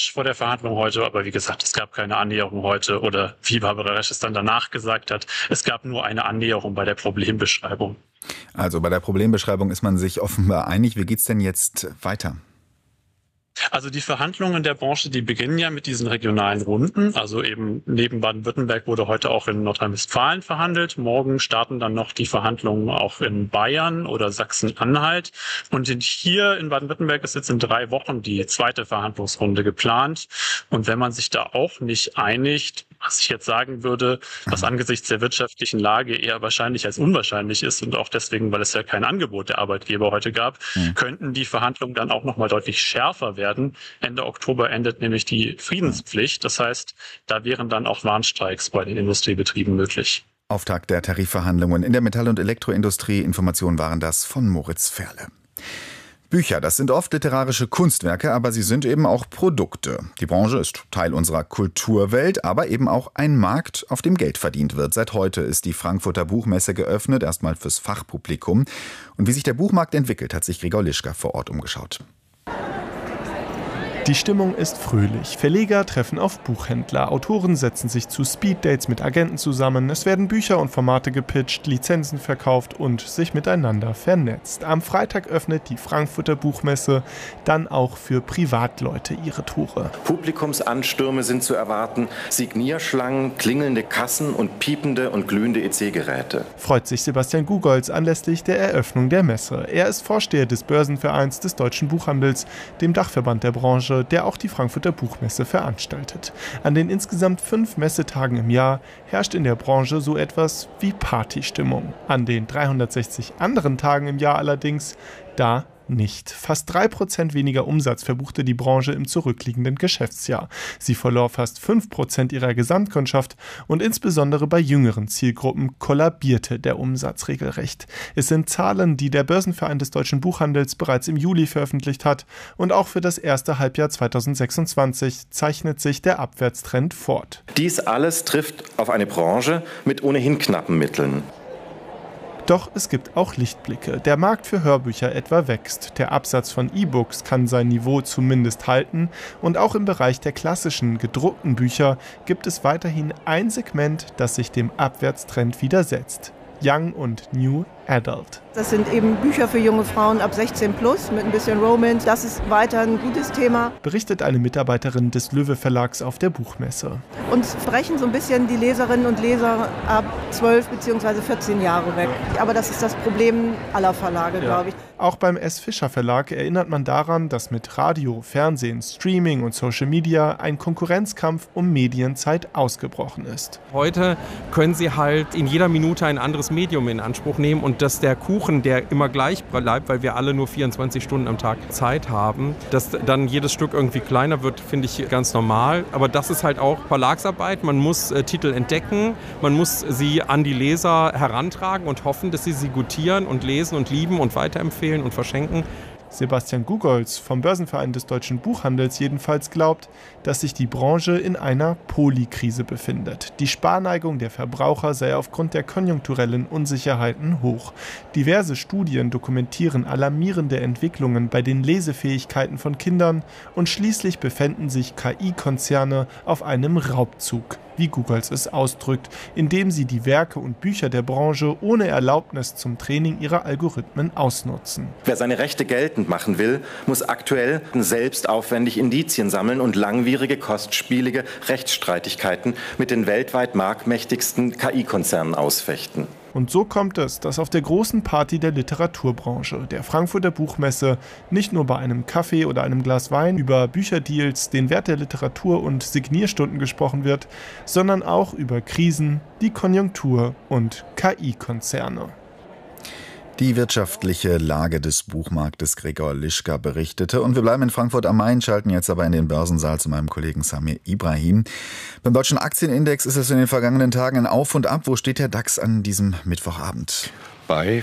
Resch vor der Verhandlung heute, aber wie gesagt, es gab keine Annäherung heute oder wie Barbara Resch es dann danach gesagt hat, es gab nur eine Annäherung bei der Problembeschreibung. Also bei der Problembeschreibung ist man sich offenbar einig. Wie geht's denn jetzt weiter? Also die Verhandlungen der Branche, die beginnen ja mit diesen regionalen Runden. Also eben neben Baden-Württemberg wurde heute auch in Nordrhein-Westfalen verhandelt. Morgen starten dann noch die Verhandlungen auch in Bayern oder Sachsen-Anhalt. Und hier in Baden-Württemberg ist jetzt in 3 Wochen die zweite Verhandlungsrunde geplant. Und wenn man sich da auch nicht einigt, was ich jetzt sagen würde, was angesichts der wirtschaftlichen Lage eher wahrscheinlich als unwahrscheinlich ist und auch deswegen, weil es ja kein Angebot der Arbeitgeber heute gab, könnten die Verhandlungen dann auch nochmal deutlich schärfer werden. Ende Oktober endet nämlich die Friedenspflicht. Das heißt, da wären dann auch Warnstreiks bei den Industriebetrieben möglich. Auftakt der Tarifverhandlungen in der Metall- und Elektroindustrie. Informationen waren das von Moritz Ferle. Bücher, das sind oft literarische Kunstwerke, aber sie sind eben auch Produkte. Die Branche ist Teil unserer Kulturwelt, aber eben auch ein Markt, auf dem Geld verdient wird. Seit heute ist die Frankfurter Buchmesse geöffnet, erstmal fürs Fachpublikum. Und wie sich der Buchmarkt entwickelt, hat sich Gregor Lischka vor Ort umgeschaut. Die Stimmung ist fröhlich. Verleger treffen auf Buchhändler. Autoren setzen sich zu Speeddates mit Agenten zusammen. Es werden Bücher und Formate gepitcht, Lizenzen verkauft und sich miteinander vernetzt. Am Freitag öffnet die Frankfurter Buchmesse dann auch für Privatleute ihre Tore. Publikumsanstürme sind zu erwarten, Signierschlangen, klingelnde Kassen und piepende und glühende EC-Geräte. Freut sich Sebastian Gugolz anlässlich der Eröffnung der Messe. Er ist Vorsteher des Börsenvereins des Deutschen Buchhandels, dem Dachverband der Branche, der auch die Frankfurter Buchmesse veranstaltet. An den insgesamt 5 Messetagen im Jahr herrscht in der Branche so etwas wie Partystimmung. An den 360 anderen Tagen im Jahr allerdings, da nicht. Fast 3% weniger Umsatz verbuchte die Branche im zurückliegenden Geschäftsjahr. Sie verlor fast 5% ihrer Gesamtkundschaft und insbesondere bei jüngeren Zielgruppen kollabierte der Umsatz regelrecht. Es sind Zahlen, die der Börsenverein des Deutschen Buchhandels bereits im Juli veröffentlicht hat und auch für das erste Halbjahr 2026 zeichnet sich der Abwärtstrend fort. Dies alles trifft auf eine Branche mit ohnehin knappen Mitteln. Doch es gibt auch Lichtblicke. Der Markt für Hörbücher etwa wächst. Der Absatz von E-Books kann sein Niveau zumindest halten. Und auch im Bereich der klassischen gedruckten Bücher gibt es weiterhin ein Segment, das sich dem Abwärtstrend widersetzt. Young und New Adult. Das sind eben Bücher für junge Frauen ab 16 plus mit ein bisschen Romance. Das ist weiter ein gutes Thema. Berichtet eine Mitarbeiterin des Löwe Verlags auf der Buchmesse. Uns sprechen so ein bisschen die Leserinnen und Leser ab 12 bzw. 14 Jahre weg. Aber das ist das Problem aller Verlage, glaube ich. Auch beim S. Fischer Verlag erinnert man daran, dass mit Radio, Fernsehen, Streaming und Social Media ein Konkurrenzkampf um Medienzeit ausgebrochen ist. Heute können Sie halt in jeder Minute ein anderes Medium in Anspruch nehmen und dass der Kuchen, der immer gleich bleibt, weil wir alle nur 24 Stunden am Tag Zeit haben, dass dann jedes Stück irgendwie kleiner wird, finde ich ganz normal. Aber das ist halt auch Verlagsarbeit. Man muss Titel entdecken, man muss sie an die Leser herantragen und hoffen, dass sie gutieren und lesen und lieben und weiterempfehlen und verschenken. Sebastian Gugolz vom Börsenverein des Deutschen Buchhandels jedenfalls glaubt, dass sich die Branche in einer Polykrise befindet. Die Sparneigung der Verbraucher sei aufgrund der konjunkturellen Unsicherheiten hoch. Diverse Studien dokumentieren alarmierende Entwicklungen bei den Lesefähigkeiten von Kindern und schließlich befänden sich KI-Konzerne auf einem Raubzug, wie Gugolz es ausdrückt, indem sie die Werke und Bücher der Branche ohne Erlaubnis zum Training ihrer Algorithmen ausnutzen. Wer seine Rechte geltend machen will, muss aktuell selbst aufwendig Indizien sammeln und langwierige, kostspielige Rechtsstreitigkeiten mit den weltweit marktmächtigsten KI-Konzernen ausfechten. Und so kommt es, dass auf der großen Party der Literaturbranche, der Frankfurter Buchmesse, nicht nur bei einem Kaffee oder einem Glas Wein über Bücherdeals, den Wert der Literatur und Signierstunden gesprochen wird, sondern auch über Krisen, die Konjunktur und KI-Konzerne. Die wirtschaftliche Lage des Buchmarktes Gregor Lischka berichtete. Und wir bleiben in Frankfurt am Main, schalten jetzt aber in den Börsensaal zu meinem Kollegen Samir Ibrahim. Beim Deutschen Aktienindex ist es in den vergangenen Tagen ein Auf und Ab. Wo steht der DAX an diesem Mittwochabend? bei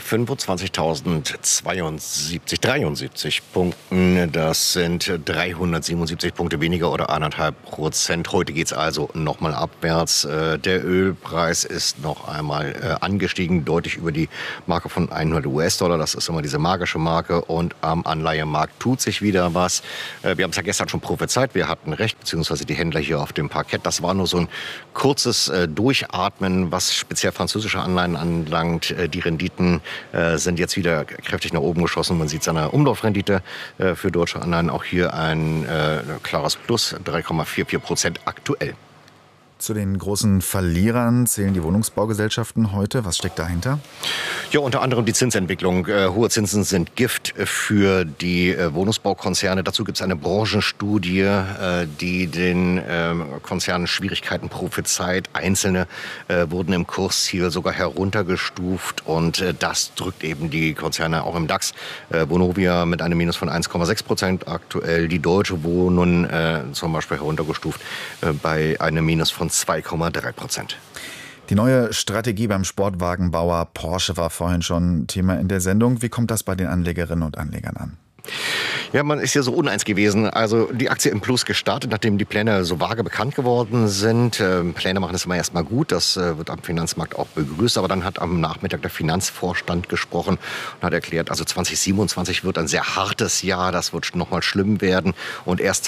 25.073 Punkten. Das sind 377 Punkte weniger oder 1,5%. Heute geht es also nochmal abwärts. Der Ölpreis ist noch einmal angestiegen, deutlich über die Marke von 100 US-Dollar. Das ist immer diese magische Marke. Und am Anleihemarkt tut sich wieder was. Wir haben es ja gestern schon prophezeit. Wir hatten recht, beziehungsweise die Händler hier auf dem Parkett. Das war nur so ein kurzes Durchatmen, was speziell französische Anleihen anlangt. Die Renditen sind jetzt wieder kräftig nach oben geschossen. Man sieht seine Umlaufrendite für deutsche Anleihen auch hier ein klares Plus, 3,44% aktuell. Zu den großen Verlierern zählen die Wohnungsbaugesellschaften heute. Was steckt dahinter? Ja, unter anderem die Zinsentwicklung. Hohe Zinsen sind Gift für die Wohnungsbaukonzerne. Dazu gibt es eine Branchenstudie, die den Konzernen Schwierigkeiten prophezeit. Einzelne wurden im Kursziel sogar heruntergestuft und das drückt eben die Konzerne auch im DAX. Vonovia mit einem Minus von 1,6% aktuell. Die Deutsche Wohnen zum Beispiel heruntergestuft bei einem Minus von 2,3%. Die neue Strategie beim Sportwagenbauer Porsche war vorhin schon Thema in der Sendung. Wie kommt das bei den Anlegerinnen und Anlegern an? Ja, man ist ja so uneins gewesen. Also die Aktie im Plus gestartet, nachdem die Pläne so vage bekannt geworden sind. Pläne machen es immer erstmal gut, das wird am Finanzmarkt auch begrüßt. Aber dann hat am Nachmittag der Finanzvorstand gesprochen und hat erklärt, also 2027 wird ein sehr hartes Jahr, das wird nochmal schlimm werden. Und erst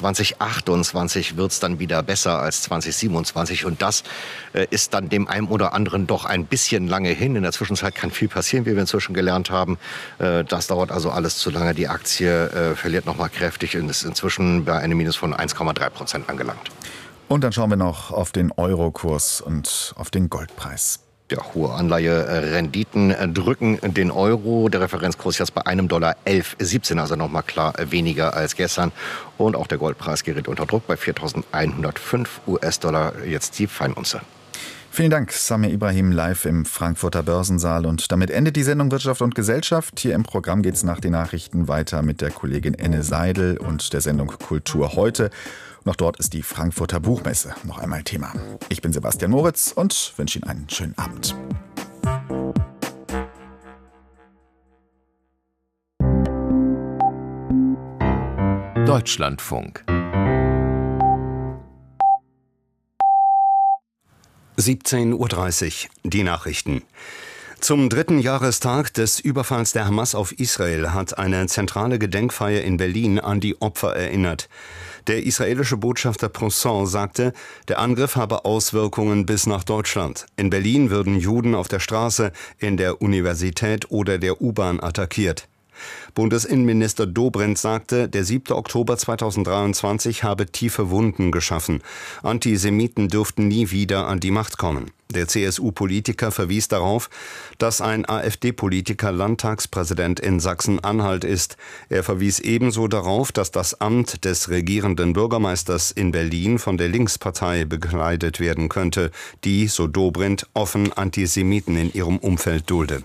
2028 wird es dann wieder besser als 2027. Und das ist dann dem einen oder anderen doch ein bisschen lange hin. In der Zwischenzeit kann viel passieren, wie wir inzwischen gelernt haben. Das dauert also alles zu lange. Die Aktie verliert nochmal kräftig und ist inzwischen bei einem Minus von 1,3% angelangt. Und dann schauen wir noch auf den Eurokurs und auf den Goldpreis. Ja, hohe Anleiherenditen drücken den Euro. Der Referenzkurs jetzt bei $1,1117, also nochmal klar weniger als gestern. Und auch der Goldpreis gerät unter Druck bei 4.105 US-Dollar, jetzt die Feinunze. Vielen Dank, Samir Ibrahim, live im Frankfurter Börsensaal. Und damit endet die Sendung Wirtschaft und Gesellschaft. Hier im Programm geht es nach den Nachrichten weiter mit der Kollegin Enne Seidel und der Sendung Kultur heute. Und auch dort ist die Frankfurter Buchmesse noch einmal Thema. Ich bin Sebastian Moritz und wünsche Ihnen einen schönen Abend. Deutschlandfunk 17:30 Uhr, die Nachrichten. Zum 3. Jahrestag des Überfalls der Hamas auf Israel hat eine zentrale Gedenkfeier in Berlin an die Opfer erinnert. Der israelische Botschafter Poussin sagte, der Angriff habe Auswirkungen bis nach Deutschland. In Berlin würden Juden auf der Straße, in der Universität oder der U-Bahn attackiert. Bundesinnenminister Dobrindt sagte, der 7. Oktober 2023 habe tiefe Wunden geschaffen. Antisemiten dürften nie wieder an die Macht kommen. Der CSU-Politiker verwies darauf, dass ein AfD-Politiker Landtagspräsident in Sachsen-Anhalt ist. Er verwies ebenso darauf, dass das Amt des regierenden Bürgermeisters in Berlin von der Linkspartei bekleidet werden könnte, die, so Dobrindt, offen Antisemiten in ihrem Umfeld dulde.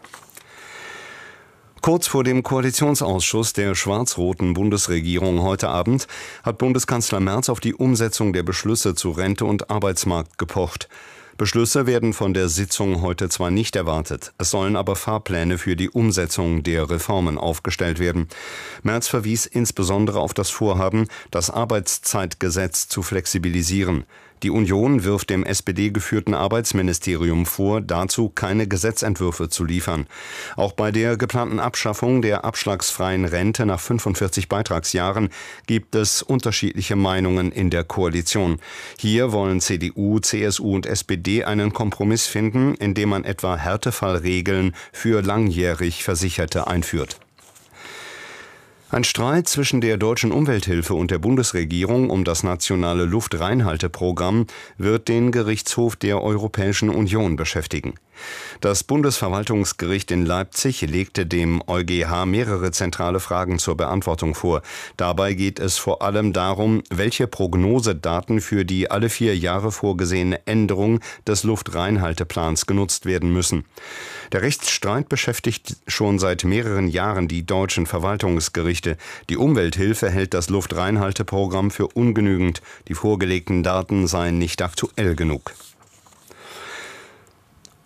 Kurz vor dem Koalitionsausschuss der schwarz-roten Bundesregierung heute Abend hat Bundeskanzler Merz auf die Umsetzung der Beschlüsse zu Rente und Arbeitsmarkt gepocht. Beschlüsse werden von der Sitzung heute zwar nicht erwartet, es sollen aber Fahrpläne für die Umsetzung der Reformen aufgestellt werden. Merz verwies insbesondere auf das Vorhaben, das Arbeitszeitgesetz zu flexibilisieren. Die Union wirft dem SPD-geführten Arbeitsministerium vor, dazu keine Gesetzentwürfe zu liefern. Auch bei der geplanten Abschaffung der abschlagsfreien Rente nach 45 Beitragsjahren gibt es unterschiedliche Meinungen in der Koalition. Hier wollen CDU, CSU und SPD einen Kompromiss finden, indem man etwa Härtefallregeln für langjährig Versicherte einführt. Ein Streit zwischen der Deutschen Umwelthilfe und der Bundesregierung um das nationale Luftreinhalteprogramm wird den Gerichtshof der Europäischen Union beschäftigen. Das Bundesverwaltungsgericht in Leipzig legte dem EuGH mehrere zentrale Fragen zur Beantwortung vor. Dabei geht es vor allem darum, welche Prognosedaten für die alle 4 Jahre vorgesehene Änderung des Luftreinhalteplans genutzt werden müssen. Der Rechtsstreit beschäftigt schon seit mehreren Jahren die deutschen Verwaltungsgerichte. Die Umwelthilfe hält das Luftreinhalteprogramm für ungenügend. Die vorgelegten Daten seien nicht aktuell genug.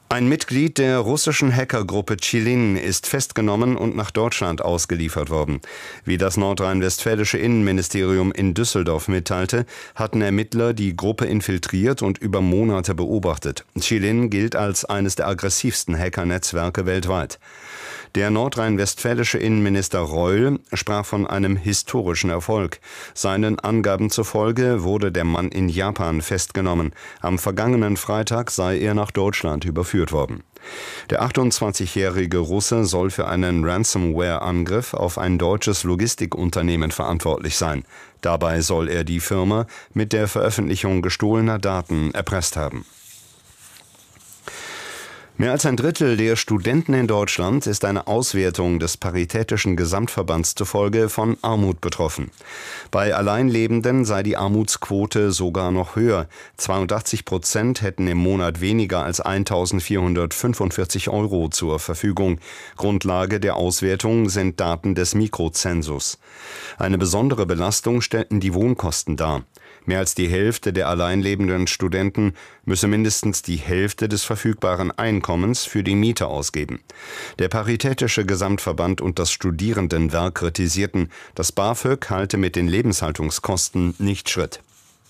Ein Mitglied der russischen Hackergruppe Chilin ist festgenommen und nach Deutschland ausgeliefert worden. Wie das nordrhein-westfälische Innenministerium in Düsseldorf mitteilte, hatten Ermittler die Gruppe infiltriert und über Monate beobachtet. Chilin gilt als eines der aggressivsten Hackernetzwerke weltweit. Der nordrhein-westfälische Innenminister Reul sprach von einem historischen Erfolg. Seinen Angaben zufolge wurde der Mann in Japan festgenommen. Am vergangenen Freitag sei er nach Deutschland überführt worden. Der 28-jährige Russe soll für einen Ransomware-Angriff auf ein deutsches Logistikunternehmen verantwortlich sein. Dabei soll er die Firma mit der Veröffentlichung gestohlener Daten erpresst haben. Mehr als ein Drittel der Studenten in Deutschland ist eine Auswertung des Paritätischen Gesamtverbands zufolge von Armut betroffen. Bei Alleinlebenden sei die Armutsquote sogar noch höher. 82% hätten im Monat weniger als 1.445 € zur Verfügung. Grundlage der Auswertung sind Daten des Mikrozensus. Eine besondere Belastung stellten die Wohnkosten dar. Mehr als die Hälfte der alleinlebenden Studenten müsse mindestens die Hälfte des verfügbaren Einkommens für die Miete ausgeben. Der Paritätische Gesamtverband und das Studierendenwerk kritisierten, das BAföG halte mit den Lebenshaltungskosten nicht Schritt.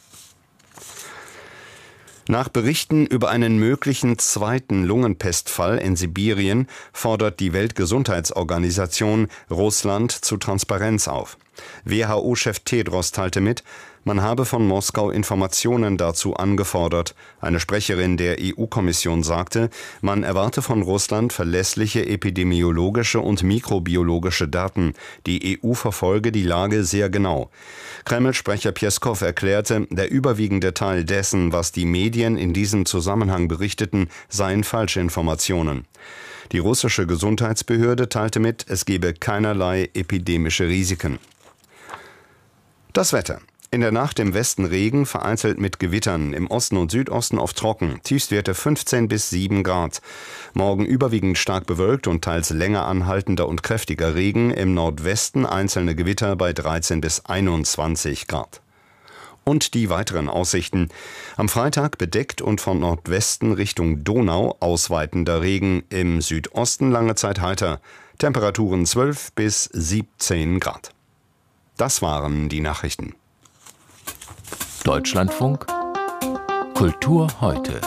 Nach Berichten über einen möglichen zweiten Lungenpestfall in Sibirien fordert die Weltgesundheitsorganisation Russland zu Transparenz auf. WHO-Chef Tedros teilte mit, man habe von Moskau Informationen dazu angefordert. Eine Sprecherin der EU-Kommission sagte, man erwarte von Russland verlässliche epidemiologische und mikrobiologische Daten. Die EU verfolge die Lage sehr genau. Kreml-Sprecher Pjeskow erklärte, der überwiegende Teil dessen, was die Medien in diesem Zusammenhang berichteten, seien Falschinformationen. Die russische Gesundheitsbehörde teilte mit, es gebe keinerlei epidemische Risiken. Das Wetter. In der Nacht im Westen Regen, vereinzelt mit Gewittern, im Osten und Südosten oft trocken, Tiefstwerte 15 bis 7 Grad. Morgen überwiegend stark bewölkt und teils länger anhaltender und kräftiger Regen, im Nordwesten einzelne Gewitter bei 13 bis 21 Grad. Und die weiteren Aussichten. Am Freitag bedeckt und von Nordwesten Richtung Donau ausweitender Regen, im Südosten lange Zeit heiter, Temperaturen 12 bis 17 Grad. Das waren die Nachrichten. Deutschlandfunk Kultur heute.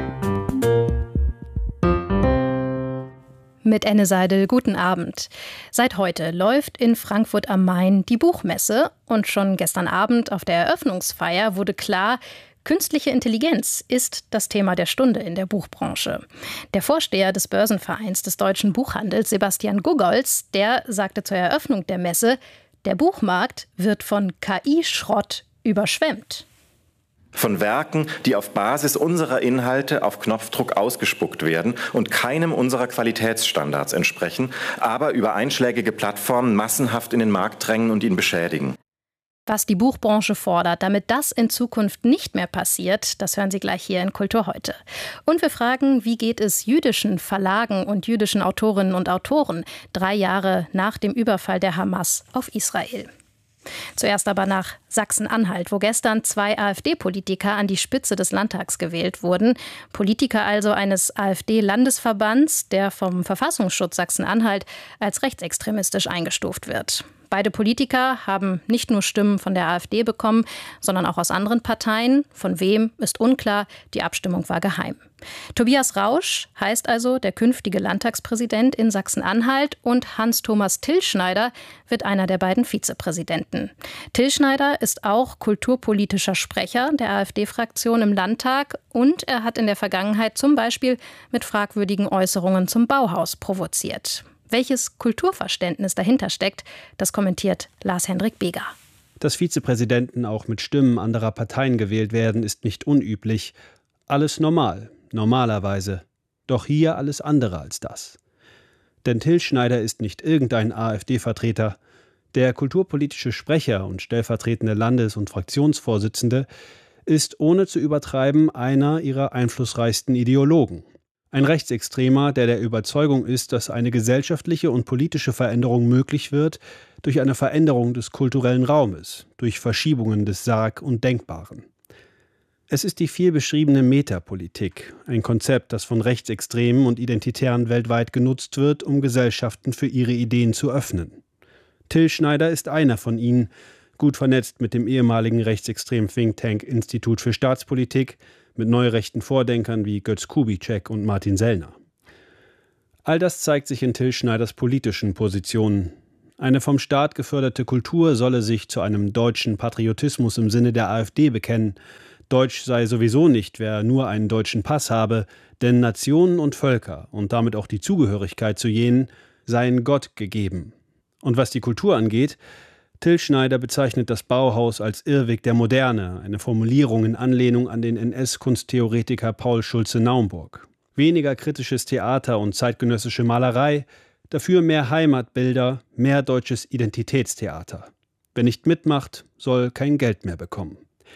Mit Enne Seidel, guten Abend. Seit heute läuft in Frankfurt am Main die Buchmesse und schon gestern Abend auf der Eröffnungsfeier wurde klar, künstliche Intelligenz ist das Thema der Stunde in der Buchbranche. Der Vorsteher des Börsenvereins des deutschen Buchhandels, Sebastian Gugolz, der sagte zur Eröffnung der Messe, der Buchmarkt wird von KI-Schrott überschwemmt. Von Werken, die auf Basis unserer Inhalte auf Knopfdruck ausgespuckt werden und keinem unserer Qualitätsstandards entsprechen, aber über einschlägige Plattformen massenhaft in den Markt drängen und ihn beschädigen. Was die Buchbranche fordert, damit das in Zukunft nicht mehr passiert, das hören Sie gleich hier in Kultur heute. Und wir fragen, wie geht es jüdischen Verlagen und jüdischen Autorinnen und Autoren 3 Jahre nach dem Überfall der Hamas auf Israel? Zuerst aber nach Sachsen-Anhalt, wo gestern 2 AfD-Politiker an die Spitze des Landtags gewählt wurden. Politiker also eines AfD-Landesverbands, der vom Verfassungsschutz Sachsen-Anhalt als rechtsextremistisch eingestuft wird. Beide Politiker haben nicht nur Stimmen von der AfD bekommen, sondern auch aus anderen Parteien. Von wem ist unklar, die Abstimmung war geheim. Tobias Rausch heißt also der künftige Landtagspräsident in Sachsen-Anhalt und Hans-Thomas Tillschneider wird einer der beiden Vizepräsidenten. Tillschneider ist auch kulturpolitischer Sprecher der AfD-Fraktion im Landtag und er hat in der Vergangenheit zum Beispiel mit fragwürdigen Äußerungen zum Bauhaus provoziert. Welches Kulturverständnis dahinter steckt, das kommentiert Lars-Hendrik Beger. Dass Vizepräsidenten auch mit Stimmen anderer Parteien gewählt werden, ist nicht unüblich. Alles normal, normalerweise. Doch hier alles andere als das. Denn Tillschneider ist nicht irgendein AfD-Vertreter. Der kulturpolitische Sprecher und stellvertretende Landes- und Fraktionsvorsitzende ist ohne zu übertreiben einer ihrer einflussreichsten Ideologen. Ein Rechtsextremer, der Überzeugung ist, dass eine gesellschaftliche und politische Veränderung möglich wird durch eine Veränderung des kulturellen Raumes, durch Verschiebungen des Sarg und Denkbaren. Es ist die viel beschriebene Metapolitik, ein Konzept, das von Rechtsextremen und Identitären weltweit genutzt wird, um Gesellschaften für ihre Ideen zu öffnen. Till Schneider ist einer von ihnen, gut vernetzt mit dem ehemaligen rechtsextremen Think-Tank Institut für Staatspolitik, mit neurechten Vordenkern wie Götz Kubitschek und Martin Sellner. All das zeigt sich in Till Schneiders politischen Positionen. Eine vom Staat geförderte Kultur solle sich zu einem deutschen Patriotismus im Sinne der AfD bekennen. Deutsch sei sowieso nicht, wer nur einen deutschen Pass habe, denn Nationen und Völker und damit auch die Zugehörigkeit zu jenen seien Gott gegeben. Und was die Kultur angeht, Till Schneider bezeichnet das Bauhaus als Irrweg der Moderne, eine Formulierung in Anlehnung an den NS-Kunsttheoretiker Paul Schulze-Naumburg. Weniger kritisches Theater und zeitgenössische Malerei, dafür mehr Heimatbilder, mehr deutsches Identitätstheater. Wer nicht mitmacht, soll kein Geld mehr bekommen.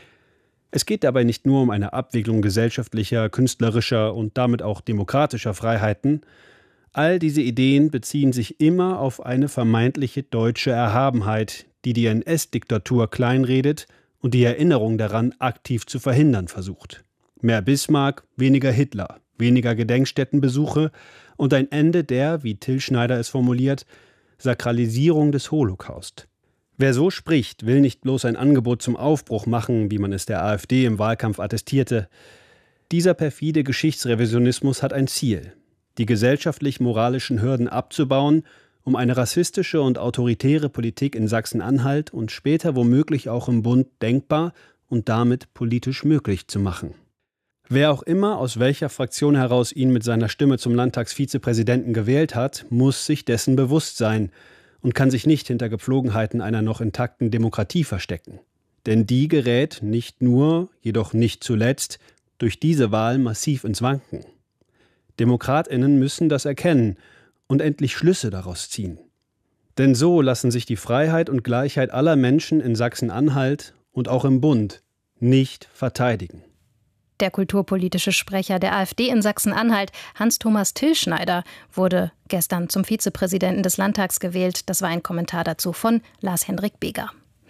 Es geht dabei nicht nur um eine Abwicklung gesellschaftlicher, künstlerischer und damit auch demokratischer Freiheiten. All diese Ideen beziehen sich immer auf eine vermeintliche deutsche Erhabenheit, die die NS-Diktatur kleinredet und die Erinnerung daran aktiv zu verhindern versucht. Mehr Bismarck, weniger Hitler, weniger Gedenkstättenbesuche und ein Ende der, wie Till Schneider es formuliert, Sakralisierung des Holocaust. Wer so spricht, will nicht bloß ein Angebot zum Aufbruch machen, wie man es der AfD im Wahlkampf attestierte. Dieser perfide Geschichtsrevisionismus hat ein Ziel: die gesellschaftlich-moralischen Hürden abzubauen, um eine rassistische und autoritäre Politik in Sachsen-Anhalt und später womöglich auch im Bund denkbar und damit politisch möglich zu machen. Wer auch immer aus welcher Fraktion heraus ihn mit seiner Stimme zum Landtagsvizepräsidenten gewählt hat, muss sich dessen bewusst sein und kann sich nicht hinter Gepflogenheiten einer noch intakten Demokratie verstecken. Denn die gerät nicht nur, jedoch nicht zuletzt, durch diese Wahl massiv ins Wanken. DemokratInnen müssen das erkennen und endlich Schlüsse daraus ziehen. Denn so lassen sich die Freiheit und Gleichheit aller Menschen in Sachsen-Anhalt und auch im Bund nicht verteidigen. Der kulturpolitische Sprecher der AfD in Sachsen-Anhalt, Hans-Thomas Till Schneider, wurde gestern zum Vizepräsidenten des Landtags gewählt. Das war ein Kommentar dazu von Lars-Hendrik Beger.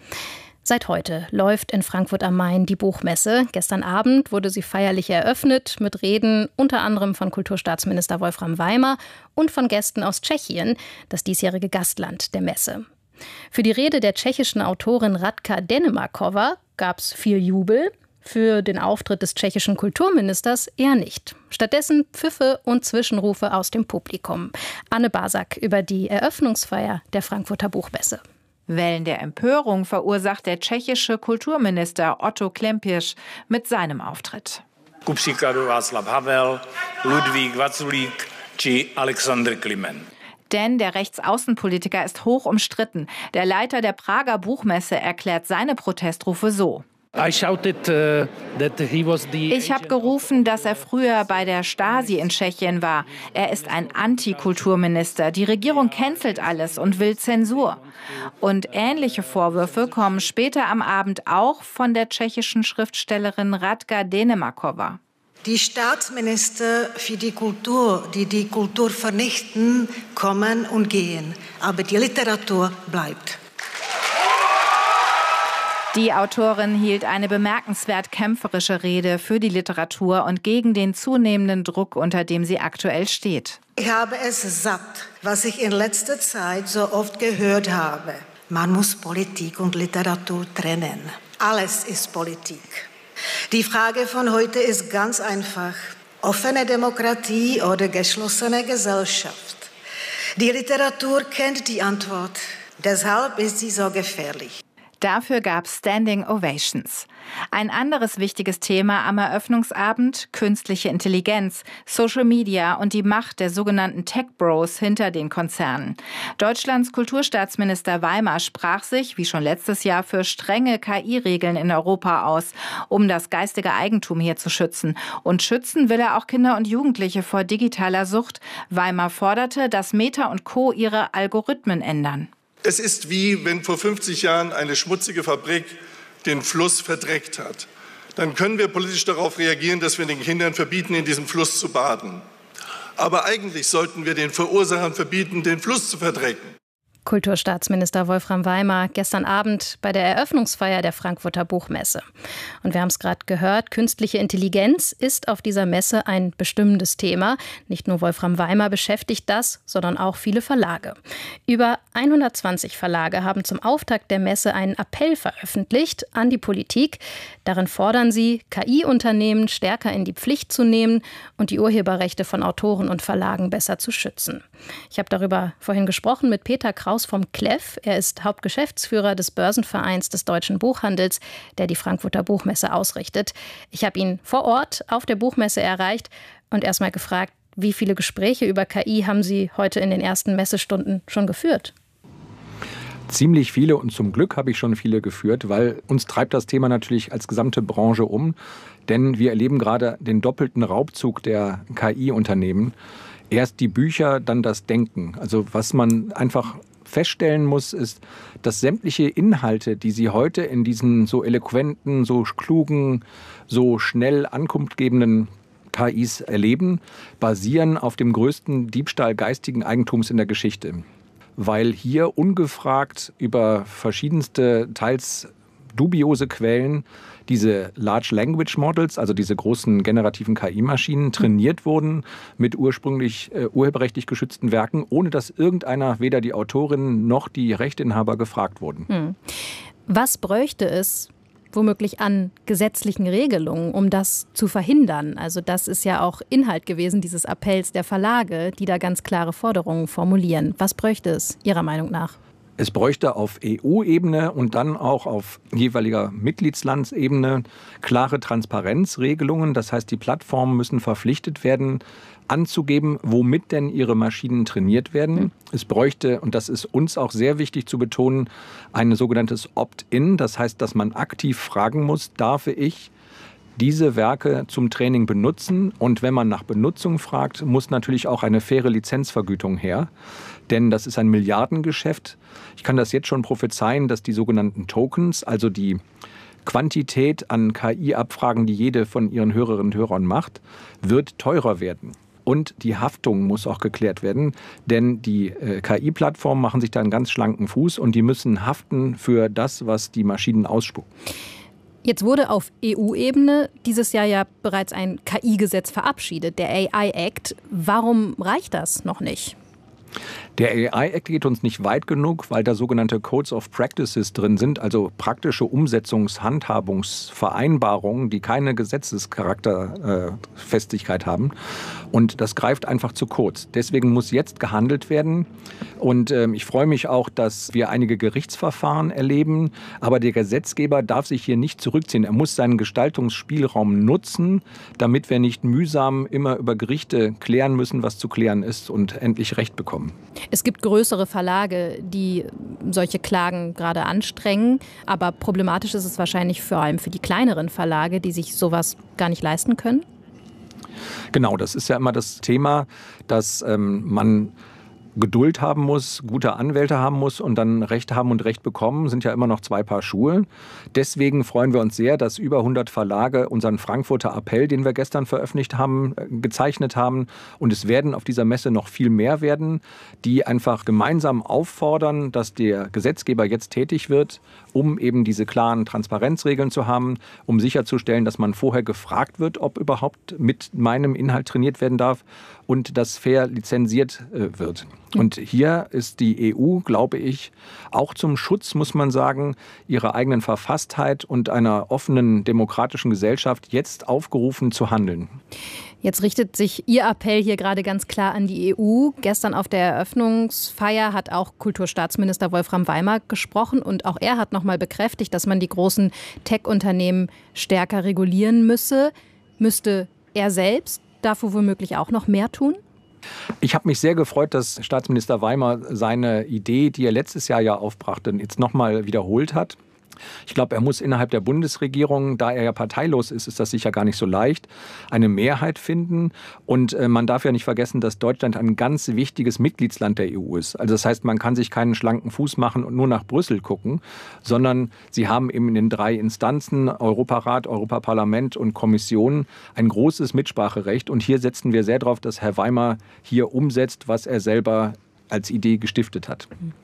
Seit heute läuft in Frankfurt am Main die Buchmesse. Gestern Abend wurde sie feierlich eröffnet mit Reden unter anderem von Kulturstaatsminister Wolfram Weimer und von Gästen aus Tschechien, das diesjährige Gastland der Messe. Für die Rede der tschechischen Autorin Radka Denemarkova gab es viel Jubel. Für den Auftritt des tschechischen Kulturministers eher nicht. Stattdessen Pfiffe und Zwischenrufe aus dem Publikum. Anne Basak über die Eröffnungsfeier der Frankfurter Buchmesse. Wellen der Empörung verursacht der tschechische Kulturminister Otto Klempisch mit seinem Auftritt. Ku příkladu Václav Havel, Ludvík Vaculík či Alexander Klimen. Denn der Rechtsaußenpolitiker ist hoch umstritten. Der Leiter der Prager Buchmesse erklärt seine Protestrufe so: Ich habe gerufen, dass er früher bei der Stasi in Tschechien war. Er ist ein Antikulturminister. Die Regierung cancelt alles und will Zensur. Und ähnliche Vorwürfe kommen später am Abend auch von der tschechischen Schriftstellerin Radka Denemarkova. Die Staatsminister für die Kultur, die die Kultur vernichten, kommen und gehen. Aber die Literatur bleibt. Die Autorin hielt eine bemerkenswert kämpferische Rede für die Literatur und gegen den zunehmenden Druck, unter dem sie aktuell steht. Ich habe es satt, was ich in letzter Zeit so oft gehört habe. Man muss Politik und Literatur trennen. Alles ist Politik. Die Frage von heute ist ganz einfach: offene Demokratie oder geschlossene Gesellschaft? Die Literatur kennt die Antwort. Deshalb ist sie so gefährlich. Dafür gab es Standing Ovations. Ein anderes wichtiges Thema am Eröffnungsabend: künstliche Intelligenz, Social Media und die Macht der sogenannten Tech-Bros hinter den Konzernen. Deutschlands Kulturstaatsminister Weimer sprach sich, wie schon letztes Jahr, für strenge KI-Regeln in Europa aus, um das geistige Eigentum hier zu schützen. Und schützen will er auch Kinder und Jugendliche vor digitaler Sucht. Weimer forderte, dass Meta und Co. ihre Algorithmen ändern. Es ist wie wenn vor 50 Jahren eine schmutzige Fabrik den Fluss verdreckt hat. Dann können wir politisch darauf reagieren, dass wir den Kindern verbieten, in diesem Fluss zu baden. Aber eigentlich sollten wir den Verursachern verbieten, den Fluss zu verdrecken. Kulturstaatsminister Wolfram Weimar gestern Abend bei der Eröffnungsfeier der Frankfurter Buchmesse. Und wir haben es gerade gehört, künstliche Intelligenz ist auf dieser Messe ein bestimmendes Thema. Nicht nur Wolfram Weimar beschäftigt das, sondern auch viele Verlage. Über 120 Verlage haben zum Auftakt der Messe einen Appell veröffentlicht an die Politik. Darin fordern sie, KI-Unternehmen stärker in die Pflicht zu nehmen und die Urheberrechte von Autoren und Verlagen besser zu schützen. Ich habe darüber vorhin gesprochen mit Peter Kraus vom KLEF. Er ist Hauptgeschäftsführer des Börsenvereins des Deutschen Buchhandels, der die Frankfurter Buchmesse ausrichtet. Ich habe ihn vor Ort auf der Buchmesse erreicht und erstmal gefragt, wie viele Gespräche über KI haben Sie heute in den ersten Messestunden schon geführt? Ziemlich viele und zum Glück habe ich schon viele geführt, weil uns treibt das Thema natürlich als gesamte Branche um. Denn wir erleben gerade den doppelten Raubzug der KI-Unternehmen. Erst die Bücher, dann das Denken. Also was man einfach feststellen muss, ist, dass sämtliche Inhalte, die Sie heute in diesen so eloquenten, so klugen, so schnell ankunftgebenden KIs erleben, basieren auf dem größten Diebstahl geistigen Eigentums in der Geschichte. Weil hier ungefragt über verschiedenste, teils dubiose Quellen diese Large Language Models, also diese großen generativen KI-Maschinen, trainiert wurden mit ursprünglich urheberrechtlich geschützten Werken, ohne dass irgendeiner, weder die Autorinnen noch die Rechteinhaber gefragt wurden. Was bräuchte es womöglich an gesetzlichen Regelungen, um das zu verhindern? Also das ist ja auch Inhalt gewesen dieses Appells der Verlage, die da ganz klare Forderungen formulieren. Was bräuchte es Ihrer Meinung nach? Es bräuchte auf EU-Ebene und dann auch auf jeweiliger Mitgliedslandsebene klare Transparenzregelungen. Das heißt, die Plattformen müssen verpflichtet werden, anzugeben, womit denn ihre Maschinen trainiert werden. Es bräuchte, und das ist uns auch sehr wichtig zu betonen, ein sogenanntes Opt-in. Das heißt, dass man aktiv fragen muss, darf ich diese Werke zum Training benutzen? Und wenn man nach Benutzung fragt, muss natürlich auch eine faire Lizenzvergütung her. Denn das ist ein Milliardengeschäft. Ich kann das jetzt schon prophezeien, dass die sogenannten Tokens, also die Quantität an KI-Abfragen, die jede von ihren Hörerinnen und Hörern macht, wird teurer werden. Und die Haftung muss auch geklärt werden, denn die KI-Plattformen machen sich da einen ganz schlanken Fuß und die müssen haften für das, was die Maschinen ausspucken. Jetzt wurde auf EU-Ebene dieses Jahr ja bereits ein KI-Gesetz verabschiedet, der AI Act. Warum reicht das noch nicht? Der AI Act geht uns nicht weit genug, weil da sogenannte Codes of Practices drin sind, also praktische Handhabungsvereinbarungen, die keine Gesetzescharakterfestigkeit haben. Und das greift einfach zu kurz. Deswegen muss jetzt gehandelt werden. Und ich freue mich auch, dass wir einige Gerichtsverfahren erleben. Aber der Gesetzgeber darf sich hier nicht zurückziehen. Er muss seinen Gestaltungsspielraum nutzen, damit wir nicht mühsam immer über Gerichte klären müssen, was zu klären ist und endlich Recht bekommen. Es gibt größere Verlage, die solche Klagen gerade anstrengen. Aber problematisch ist es wahrscheinlich vor allem für die kleineren Verlage, die sich sowas gar nicht leisten können. Genau, das ist ja immer das Thema, dass man Geduld haben muss, gute Anwälte haben muss und dann Recht haben und Recht bekommen, sind ja immer noch zwei Paar Schuhe. Deswegen freuen wir uns sehr, dass über 100 Verlage unseren Frankfurter Appell, den wir gestern veröffentlicht haben, gezeichnet haben. Und es werden auf dieser Messe noch viel mehr werden, die einfach gemeinsam auffordern, dass der Gesetzgeber jetzt tätig wird, um eben diese klaren Transparenzregeln zu haben, um sicherzustellen, dass man vorher gefragt wird, ob überhaupt mit meinem Inhalt trainiert werden darf und das fair lizenziert wird. Und hier ist die EU, glaube ich, auch zum Schutz, muss man sagen, ihrer eigenen Verfasstheit und einer offenen demokratischen Gesellschaft jetzt aufgerufen zu handeln. Jetzt richtet sich Ihr Appell hier gerade ganz klar an die EU. Gestern auf der Eröffnungsfeier hat auch Kulturstaatsminister Wolfram Weimar gesprochen und auch er hat nochmal bekräftigt, dass man die großen Tech-Unternehmen stärker regulieren müsse. Müsste er selbst dafür womöglich auch noch mehr tun? Ich habe mich sehr gefreut, dass Staatsminister Weimar seine Idee, die er letztes Jahr ja aufbrachte, jetzt nochmal wiederholt hat. Ich glaube, er muss innerhalb der Bundesregierung, da er ja parteilos ist, ist das sicher gar nicht so leicht, eine Mehrheit finden. Und man darf ja nicht vergessen, dass Deutschland ein ganz wichtiges Mitgliedsland der EU ist. Also das heißt, man kann sich keinen schlanken Fuß machen und nur nach Brüssel gucken, sondern sie haben eben in den 3 Instanzen, Europarat, Europaparlament und Kommission, ein großes Mitspracherecht. Und hier setzen wir sehr darauf, dass Herr Weimar hier umsetzt, was er selber als Idee gestiftet hat.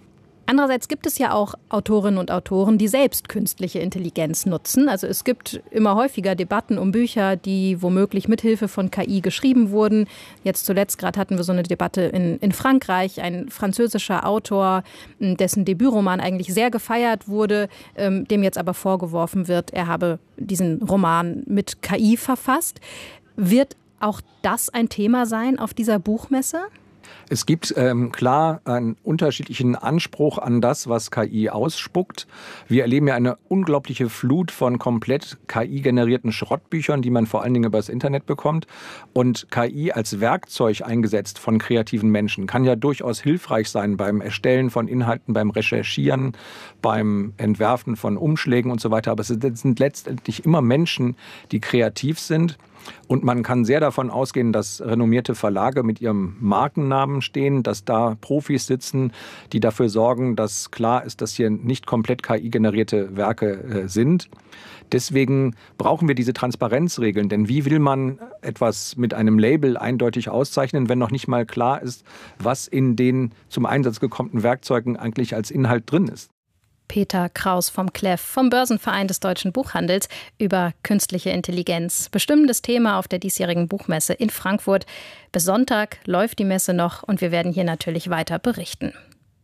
Andererseits gibt es ja auch Autorinnen und Autoren, die selbst künstliche Intelligenz nutzen. Also es gibt immer häufiger Debatten um Bücher, die womöglich mithilfe von KI geschrieben wurden. Jetzt zuletzt gerade hatten wir so eine Debatte in Frankreich. Ein französischer Autor, dessen Debütroman eigentlich sehr gefeiert wurde, dem jetzt aber vorgeworfen wird, er habe diesen Roman mit KI verfasst. Wird auch das ein Thema sein auf dieser Buchmesse? Es gibt klar einen unterschiedlichen Anspruch an das, was KI ausspuckt. Wir erleben ja eine unglaubliche Flut von komplett KI-generierten Schrottbüchern, die man vor allen Dingen über das Internet bekommt. Und KI als Werkzeug eingesetzt von kreativen Menschen kann ja durchaus hilfreich sein beim Erstellen von Inhalten, beim Recherchieren, beim Entwerfen von Umschlägen und so weiter. Aber es sind letztendlich immer Menschen, die kreativ sind. Und man kann sehr davon ausgehen, dass renommierte Verlage mit ihrem Markennamen stehen, dass da Profis sitzen, die dafür sorgen, dass klar ist, dass hier nicht komplett KI-generierte Werke sind. Deswegen brauchen wir diese Transparenzregeln. Denn wie will man etwas mit einem Label eindeutig auszeichnen, wenn noch nicht mal klar ist, was in den zum Einsatz gekommenen Werkzeugen eigentlich als Inhalt drin ist? Peter Kraus vom KLEF, vom Börsenverein des Deutschen Buchhandels, über künstliche Intelligenz. Bestimmendes Thema auf der diesjährigen Buchmesse in Frankfurt. Bis Sonntag läuft die Messe noch und wir werden hier natürlich weiter berichten.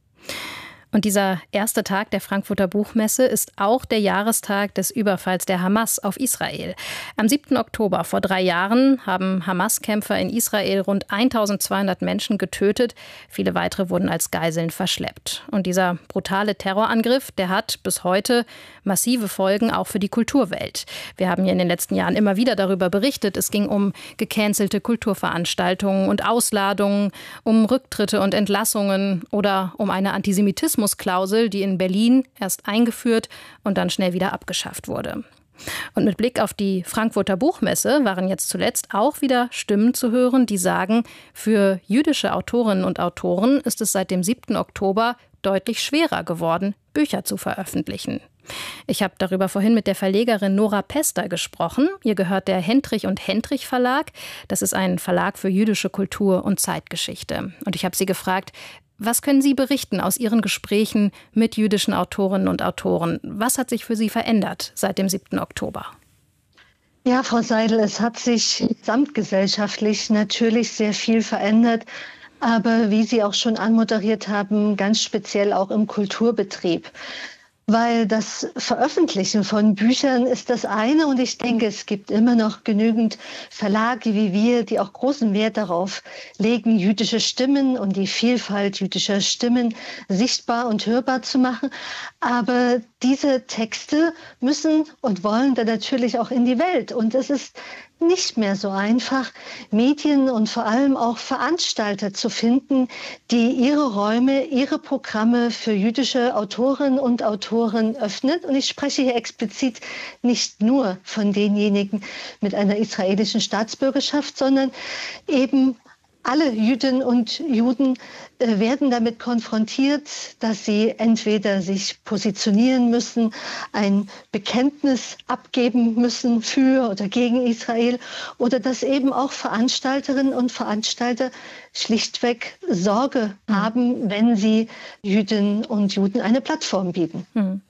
Und dieser erste Tag der Frankfurter Buchmesse ist auch der Jahrestag des Überfalls der Hamas auf Israel. Am 7. Oktober vor 3 Jahren haben Hamas-Kämpfer in Israel rund 1200 Menschen getötet. Viele weitere wurden als Geiseln verschleppt. Und dieser brutale Terrorangriff, der hat bis heute massive Folgen auch für die Kulturwelt. Wir haben hier in den letzten Jahren immer wieder darüber berichtet. Es ging um gecancelte Kulturveranstaltungen und Ausladungen, um Rücktritte und Entlassungen oder um eine Antisemitismusklausel, die in Berlin erst eingeführt und dann schnell wieder abgeschafft wurde. Und mit Blick auf die Frankfurter Buchmesse waren jetzt zuletzt auch wieder Stimmen zu hören, die sagen, für jüdische Autorinnen und Autoren ist es seit dem 7. Oktober deutlich schwerer geworden, Bücher zu veröffentlichen. Ich habe darüber vorhin mit der Verlegerin Nora Pester gesprochen. Ihr gehört der Hendrich und Hendrich Verlag. Das ist ein Verlag für jüdische Kultur und Zeitgeschichte. Und ich habe sie gefragt, was können Sie berichten aus Ihren Gesprächen mit jüdischen Autorinnen und Autoren? Was hat sich für Sie verändert seit dem 7. Oktober? Ja, Frau Seidel, es hat sich gesamtgesellschaftlich natürlich sehr viel verändert. Aber wie Sie auch schon anmoderiert haben, ganz speziell auch im Kulturbetrieb. Weil das Veröffentlichen von Büchern ist das eine und ich denke, es gibt immer noch genügend Verlage wie wir, die auch großen Wert darauf legen, jüdische Stimmen und die Vielfalt jüdischer Stimmen sichtbar und hörbar zu machen. Aber diese Texte müssen und wollen dann natürlich auch in die Welt und es ist nicht mehr so einfach, Medien und vor allem auch Veranstalter zu finden, die ihre Räume, ihre Programme für jüdische Autorinnen und Autoren öffnen. Und ich spreche hier explizit nicht nur von denjenigen mit einer israelischen Staatsbürgerschaft, sondern eben alle Jüdinnen und Juden werden damit konfrontiert, dass sie entweder sich positionieren müssen, ein Bekenntnis abgeben müssen für oder gegen Israel oder dass eben auch Veranstalterinnen und Veranstalter schlichtweg Sorge haben, wenn sie Jüdinnen und Juden eine Plattform bieten.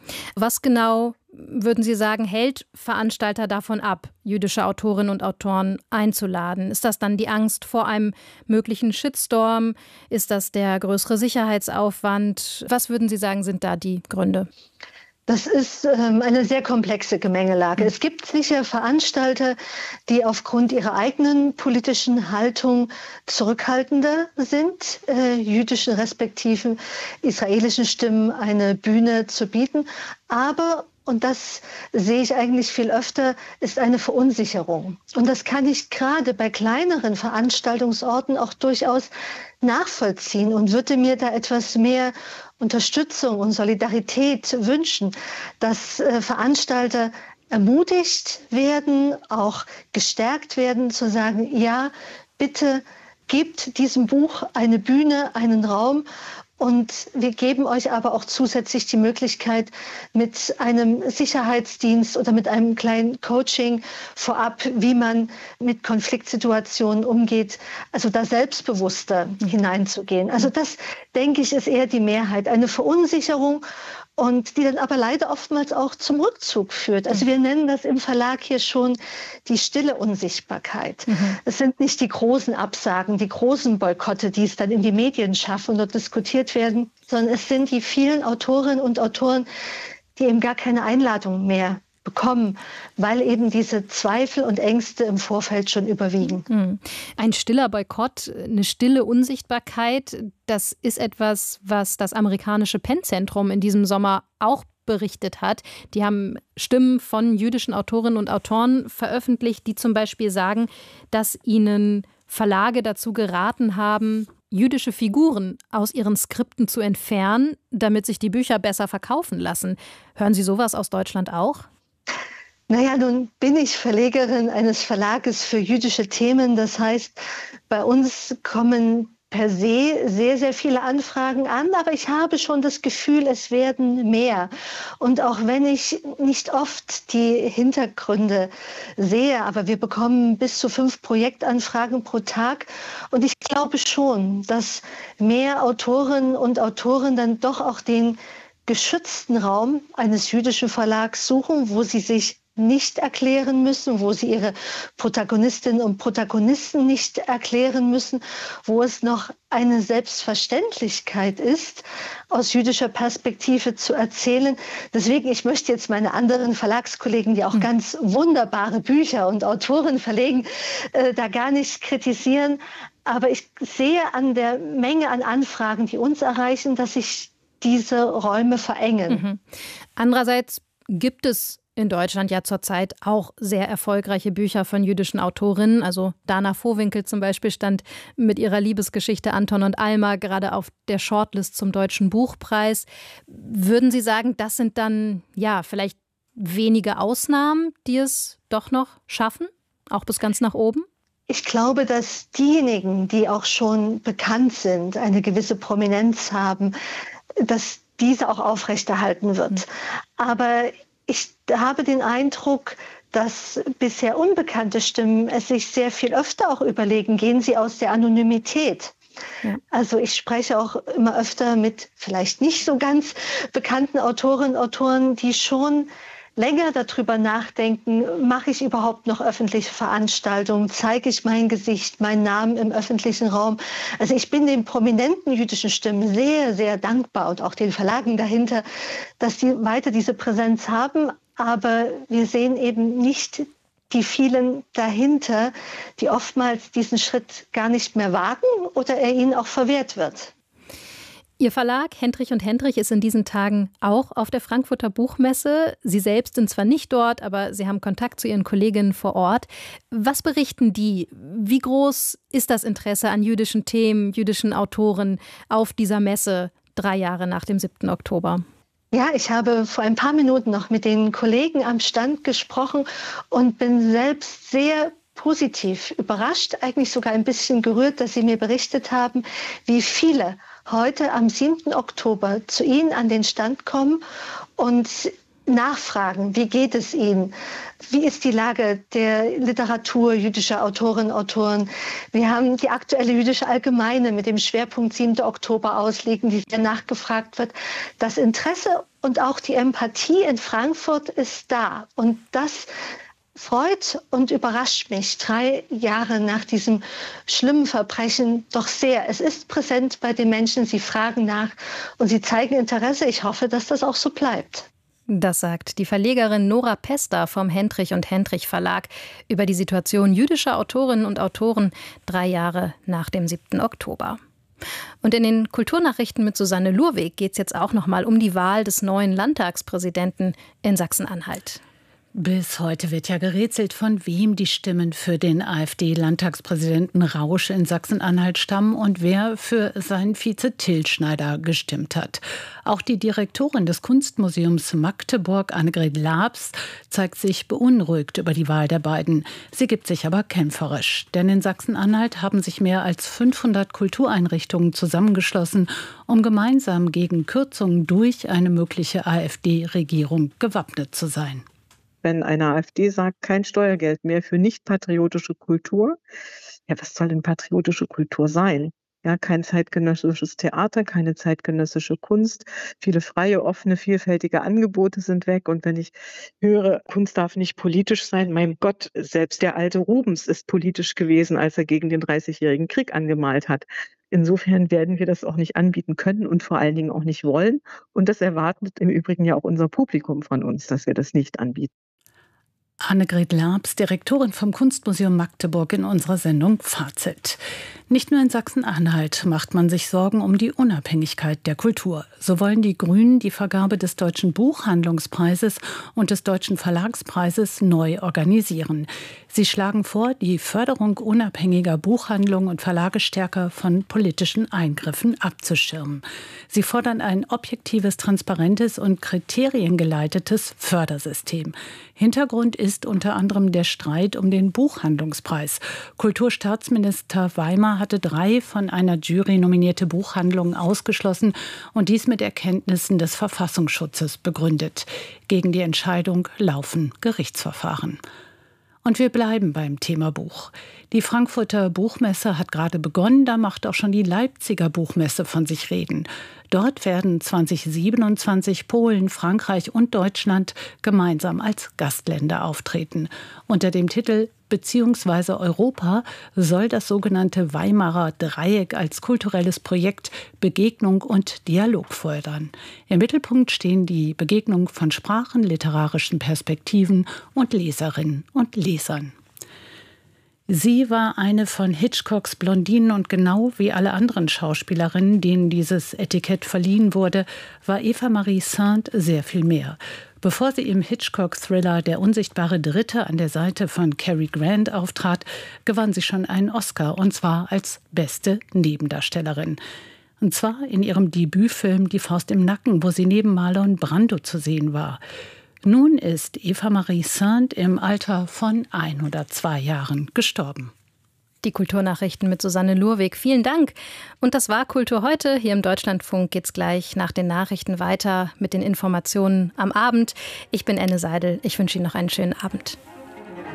Was genau, würden Sie sagen, hält Veranstalter davon ab, jüdische Autorinnen und Autoren einzuladen? Ist das dann die Angst vor einem möglichen Shitstorm? Ist das der größere Sicherheitsaufwand? Was würden Sie sagen, sind da die Gründe? Das ist eine sehr komplexe Gemengelage. Es gibt sicher Veranstalter, die aufgrund ihrer eigenen politischen Haltung zurückhaltender sind, jüdischen respektive israelischen Stimmen eine Bühne zu bieten. Aber und das sehe ich eigentlich viel öfter, ist eine Verunsicherung. Und das kann ich gerade bei kleineren Veranstaltungsorten auch durchaus nachvollziehen und würde mir da etwas mehr Unterstützung und Solidarität wünschen, dass Veranstalter ermutigt werden, auch gestärkt werden, zu sagen, ja, bitte gebt diesem Buch eine Bühne, einen Raum Und wir geben euch aber auch zusätzlich die Möglichkeit, mit einem Sicherheitsdienst oder mit einem kleinen Coaching vorab, wie man mit Konfliktsituationen umgeht, also da selbstbewusster hineinzugehen. Also das, denke ich, ist eher die Mehrheit. Eine Verunsicherung und die dann aber leider oftmals auch zum Rückzug führt. Also wir nennen das im Verlag hier schon die stille Unsichtbarkeit. Es sind nicht die großen Absagen, die großen Boykotte, die es dann in die Medien schaffen und dort diskutiert werden, sondern es sind die vielen Autorinnen und Autoren, die eben gar keine Einladung mehr bekommen, weil eben diese Zweifel und Ängste im Vorfeld schon überwiegen. Ein stiller Boykott, eine stille Unsichtbarkeit, das ist etwas, was das amerikanische PEN-Zentrum in diesem Sommer auch berichtet hat. Die haben Stimmen von jüdischen Autorinnen und Autoren veröffentlicht, die zum Beispiel sagen, dass ihnen Verlage dazu geraten haben, jüdische Figuren aus ihren Skripten zu entfernen, damit sich die Bücher besser verkaufen lassen. Hören Sie sowas aus Deutschland auch? Naja, nun bin ich Verlegerin eines Verlages für jüdische Themen. Das heißt, bei uns kommen per se sehr, sehr viele Anfragen an, aber ich habe schon das Gefühl, es werden mehr. Und auch wenn ich nicht oft die Hintergründe sehe, aber wir bekommen bis zu 5 Projektanfragen pro Tag. Und ich glaube schon, dass mehr Autorinnen und Autoren dann doch auch den geschützten Raum eines jüdischen Verlags suchen, wo sie sich nicht erklären müssen, wo sie ihre Protagonistinnen und Protagonisten nicht erklären müssen, wo es noch eine Selbstverständlichkeit ist, aus jüdischer Perspektive zu erzählen. Deswegen, ich möchte jetzt meine anderen Verlagskollegen, die auch ganz wunderbare Bücher und Autoren verlegen, da gar nicht kritisieren. Aber ich sehe an der Menge an Anfragen, die uns erreichen, dass sich diese Räume verengen. Andererseits gibt es in Deutschland ja zurzeit auch sehr erfolgreiche Bücher von jüdischen Autorinnen. Also Dana Vohwinkel zum Beispiel stand mit ihrer Liebesgeschichte Anton und Alma gerade auf der Shortlist zum Deutschen Buchpreis. Würden Sie sagen, das sind dann ja vielleicht wenige Ausnahmen, die es doch noch schaffen, auch bis ganz nach oben? Ich glaube, dass diejenigen, die auch schon bekannt sind, eine gewisse Prominenz haben, dass diese auch aufrechterhalten wird. Aber ich habe den Eindruck, dass bisher unbekannte Stimmen es sich sehr viel öfter auch überlegen, gehen sie aus der Anonymität. Ja. Also ich spreche auch immer öfter mit vielleicht nicht so ganz bekannten Autorinnen und Autoren, die schon länger darüber nachdenken, mache ich überhaupt noch öffentliche Veranstaltungen, zeige ich mein Gesicht, meinen Namen im öffentlichen Raum. Also ich bin den prominenten jüdischen Stimmen sehr, sehr dankbar und auch den Verlagen dahinter, dass sie weiter diese Präsenz haben. Aber wir sehen eben nicht die vielen dahinter, die oftmals diesen Schritt gar nicht mehr wagen oder er ihnen auch verwehrt wird. Ihr Verlag Hendrich und Hendrich ist in diesen Tagen auch auf der Frankfurter Buchmesse. Sie selbst sind zwar nicht dort, aber Sie haben Kontakt zu Ihren Kolleginnen vor Ort. Was berichten die? Wie groß ist das Interesse an jüdischen Themen, jüdischen Autoren auf dieser Messe 3 Jahre nach dem 7. Oktober? Ja, ich habe vor ein paar Minuten noch mit den Kollegen am Stand gesprochen und bin selbst sehr positiv überrascht, eigentlich sogar ein bisschen gerührt, dass sie mir berichtet haben, wie viele heute am 7. Oktober zu Ihnen an den Stand kommen und nachfragen, wie geht es Ihnen? Wie ist die Lage der Literatur jüdischer Autorinnen und Autoren? Wir haben die aktuelle jüdische Allgemeine mit dem Schwerpunkt 7. Oktober ausliegen, die sehr nachgefragt wird. Das Interesse und auch die Empathie in Frankfurt ist da. Und das freut und überrascht mich 3 Jahre nach diesem schlimmen Verbrechen doch sehr. Es ist präsent bei den Menschen, sie fragen nach und sie zeigen Interesse. Ich hoffe, dass das auch so bleibt. Das sagt die Verlegerin Nora Pester vom Hendrich und Hendrich Verlag über die Situation jüdischer Autorinnen und Autoren 3 Jahre nach dem 7. Oktober. Und in den Kulturnachrichten mit Susanne Lurweg geht es jetzt auch noch mal um die Wahl des neuen Landtagspräsidenten in Sachsen-Anhalt. Bis heute wird ja gerätselt, von wem die Stimmen für den AfD-Landtagspräsidenten Rausch in Sachsen-Anhalt stammen und wer für seinen Vize Till gestimmt hat. Auch die Direktorin des Kunstmuseums Magdeburg, Annegret Laabs, zeigt sich beunruhigt über die Wahl der beiden. Sie gibt sich aber kämpferisch. Denn in Sachsen-Anhalt haben sich mehr als 500 Kultureinrichtungen zusammengeschlossen, um gemeinsam gegen Kürzungen durch eine mögliche AfD-Regierung gewappnet zu sein. Wenn eine AfD sagt, kein Steuergeld mehr für nicht patriotische Kultur, ja, was soll denn patriotische Kultur sein? Ja, kein zeitgenössisches Theater, keine zeitgenössische Kunst. Viele freie, offene, vielfältige Angebote sind weg. Und wenn ich höre, Kunst darf nicht politisch sein, mein Gott, selbst der alte Rubens ist politisch gewesen, als er gegen den 30-jährigen Krieg angemalt hat. Insofern werden wir das auch nicht anbieten können und vor allen Dingen auch nicht wollen. Und das erwartet im Übrigen ja auch unser Publikum von uns, dass wir das nicht anbieten. Annegret Laabs, Direktorin vom Kunstmuseum Magdeburg, in unserer Sendung Fazit. Nicht nur in Sachsen-Anhalt macht man sich Sorgen um die Unabhängigkeit der Kultur. So wollen die Grünen die Vergabe des Deutschen Buchhandlungspreises und des Deutschen Verlagspreises neu organisieren. Sie schlagen vor, die Förderung unabhängiger Buchhandlungen und Verlage stärker von politischen Eingriffen abzuschirmen. Sie fordern ein objektives, transparentes und kriteriengeleitetes Fördersystem. Hintergrund ist unter anderem der Streit um den Buchhandlungspreis. Kulturstaatsminister Weimar hatte 3 von einer Jury nominierte Buchhandlungen ausgeschlossen und dies mit Erkenntnissen des Verfassungsschutzes begründet. Gegen die Entscheidung laufen Gerichtsverfahren. Und wir bleiben beim Thema Buch. Die Frankfurter Buchmesse hat gerade begonnen, da macht auch schon die Leipziger Buchmesse von sich reden. Dort werden 2027 Polen, Frankreich und Deutschland gemeinsam als Gastländer auftreten. Unter dem Titel »Beziehungsweise Europa« soll das sogenannte Weimarer Dreieck als kulturelles Projekt Begegnung und Dialog fördern. Im Mittelpunkt stehen die Begegnung von Sprachen, literarischen Perspektiven und Leserinnen und Lesern. Sie war eine von Hitchcocks Blondinen und genau wie alle anderen Schauspielerinnen, denen dieses Etikett verliehen wurde, war Eva Marie Saint sehr viel mehr. Bevor sie im Hitchcock-Thriller »Der unsichtbare Dritte« an der Seite von Cary Grant auftrat, gewann sie schon einen Oscar, und zwar als beste Nebendarstellerin. Und zwar in ihrem Debütfilm »Die Faust im Nacken«, wo sie neben Marlon Brando zu sehen war. Nun ist Eva Marie Saint im Alter von 102 Jahren gestorben. Die Kulturnachrichten mit Susanne Lurwig. Vielen Dank. Und das war Kultur heute. Hier im Deutschlandfunk geht's gleich nach den Nachrichten weiter mit den Informationen am Abend. Ich bin Enne Seidel. Ich wünsche Ihnen noch einen schönen Abend.